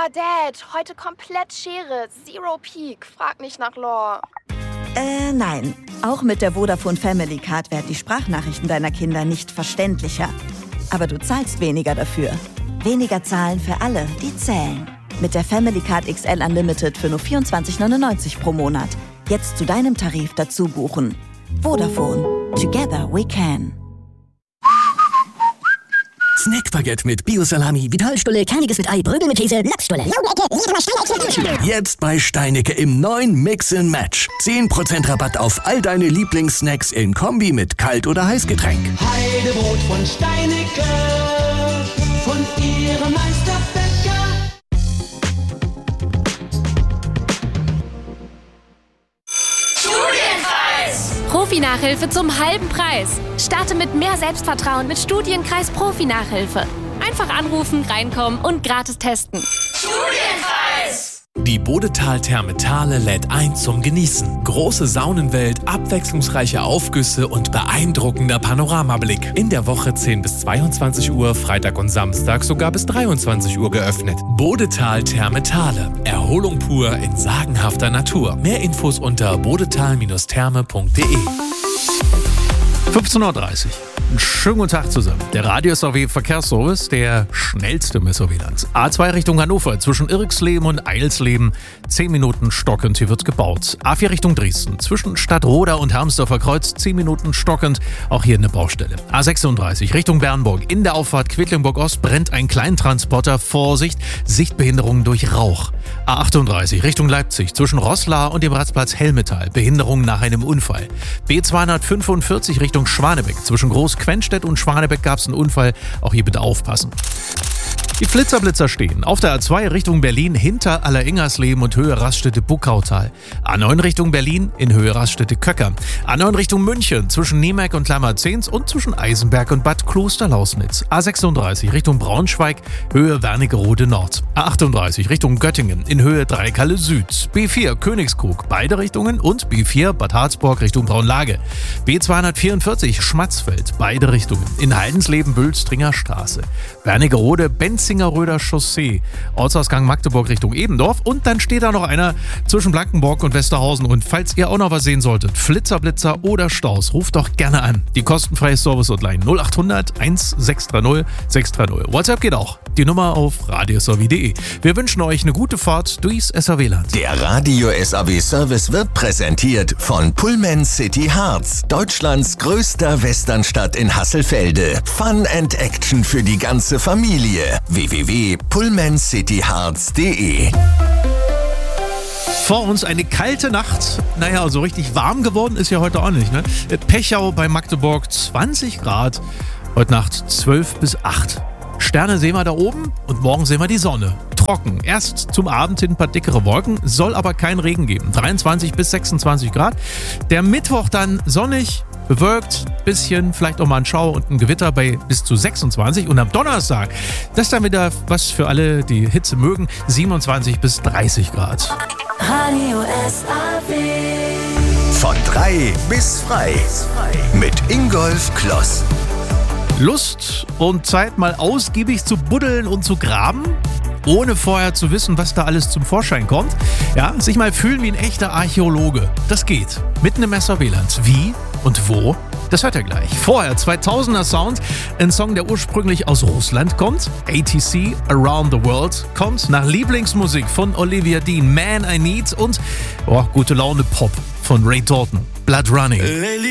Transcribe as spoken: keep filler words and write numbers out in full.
Dad, heute komplett Schere, Zero Peak, frag nicht nach Lore. Äh, nein. Auch mit der Vodafone Family Card werden die Sprachnachrichten deiner Kinder nicht verständlicher. Aber du zahlst weniger dafür. Weniger zahlen für alle, die zählen. Mit der Family Card X L Unlimited für nur vierundzwanzig neunundneunzig pro Monat. Jetzt zu deinem Tarif dazu buchen. Vodafone. Together we can. Snackbaguette mit Bio-Salami, Vitalstulle, Kerniges mit Ei, Brögel mit Käse, Lachsstulle. jetzt bei Steinecke im neuen Mix and Match. zehn Prozent Rabatt auf all deine Lieblingssnacks in Kombi mit Kalt- oder Heißgetränk. Heidebrot von Steinecke, von ihrem Meisterbäcker. Studienkreis! Profi-Nachhilfe zum halben Preis. Starte mit mehr Selbstvertrauen mit Studienkreis Profi-Nachhilfe. Einfach anrufen, reinkommen und gratis testen. Studienkreis! Die Bodetal-Therme Thale lädt ein zum Genießen. Große Saunenwelt, abwechslungsreiche Aufgüsse und beeindruckender Panoramablick. In der Woche zehn bis zweiundzwanzig Uhr, Freitag und Samstag sogar bis dreiundzwanzig Uhr geöffnet. Bodetal-Therme Thale. Erholung pur in sagenhafter Natur. Mehr Infos unter bodetal Therme punkt de. fünfzehn Uhr dreißig. Einen schönen guten Tag zusammen. Der Radio S A W Verkehrsservice, der schnellste im S A W-Land. A zwei Richtung Hannover, zwischen Irxleben und Eilsleben. zehn Minuten stockend, hier wird gebaut. A vier Richtung Dresden, zwischen Stadtroda und Hermsdorfer Kreuz, zehn Minuten stockend, auch hier eine Baustelle. A sechsunddreißig Richtung Bernburg, in der Auffahrt Quedlinburg-Ost brennt ein Kleintransporter. Vorsicht, Sichtbehinderung durch Rauch. A achtunddreißig Richtung Leipzig, zwischen Roßla und dem Rastplatz Hellmetall, Behinderung nach einem Unfall. B zweihundertfünfundvierzig Richtung Schwanebeck, zwischen Groß-Quenstedt und Schwanebeck gab es einen Unfall, auch hier bitte aufpassen. Die Flitzerblitzer stehen auf der A zwei Richtung Berlin hinter Alleringersleben und Höhe Raststätte Buckautal. A neun Richtung Berlin in Höhe Raststätte Köcker. A neun Richtung München zwischen Niemerk und Lammerzehns und zwischen Eisenberg und Bad Klosterlausnitz. A sechsunddreißig Richtung Braunschweig, Höhe Wernigerode Nord. A achtunddreißig Richtung Göttingen in Höhe Dreikalle Süd. B vier Königskrug, beide Richtungen und B vier Bad Harzburg Richtung Braunlage. B zweihundertvierundvierzig Schmatzfeld, beide Richtungen in Heidensleben Bülstringer Straße. Wernigerode Benz Zingerröder Chaussee, Ortsausgang Magdeburg Richtung Ebendorf und dann steht da noch einer zwischen Blankenburg und Westerhausen und falls ihr auch noch was sehen solltet, Flitzerblitzer oder Staus, ruft doch gerne an. Die kostenfreie Service-Hotline null achthundert eins sechs drei null sechs drei null. WhatsApp geht auch. Die Nummer auf radio s a w punkt de. Wir wünschen euch eine gute Fahrt durchs S A W-Land. Der Radio S A W-Service wird präsentiert von Pullman City Harz, Deutschlands größter Westernstadt in Hasselfelde. Fun and Action für die ganze Familie. w w w punkt pullman city harz punkt de. Vor uns eine kalte Nacht. Naja, so richtig warm geworden ist ja heute auch nicht, ne? Pechau bei Magdeburg zwanzig Grad. Heute Nacht zwölf bis acht. Sterne sehen wir da oben und morgen sehen wir die Sonne. Trocken. Erst zum Abend hin ein paar dickere Wolken, soll aber keinen Regen geben. dreiundzwanzig bis sechsundzwanzig Grad. Der Mittwoch dann sonnig, bewölkt, bisschen, vielleicht auch mal ein Schauer und ein Gewitter bei bis zu sechsundzwanzig. Und am Donnerstag, das ist dann wieder was für alle, die Hitze mögen, siebenundzwanzig bis dreißig Grad. Radio S A W. Von drei bis frei. Mit Ingolf Kloss. Lust und Zeit, mal ausgiebig zu buddeln und zu graben, ohne vorher zu wissen, was da alles zum Vorschein kommt. Ja, sich mal fühlen wie ein echter Archäologe. Das geht. Mitten im S A W-Land. Wie und wo? Das hört ihr gleich. Vorher zweitausender Sound, ein Song, der ursprünglich aus Russland kommt. A T C, Around the World, kommt nach Lieblingsmusik von Olivia Dean, Man I Need und oh, gute Laune Pop von Ray Dalton, Blood Running.